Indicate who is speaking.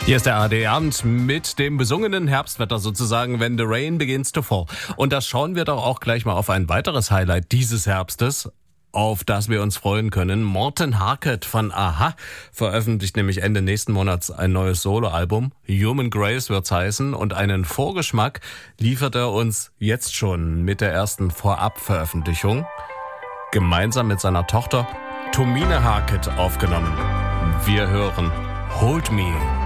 Speaker 1: Hier ist der ARD-Abend mit dem besungenen Herbstwetter sozusagen, when the rain begins to fall. Und da schauen wir doch auch gleich mal auf ein weiteres Highlight dieses Herbstes, auf das wir uns freuen können. Morten Harket von a-ha veröffentlicht nämlich Ende nächsten Monats ein neues Soloalbum. Human Grace wird's heißen, und einen Vorgeschmack liefert er uns jetzt schon mit der ersten Vorabveröffentlichung. Gemeinsam mit seiner Tochter Tomine Harket aufgenommen. Wir hören Hold Me.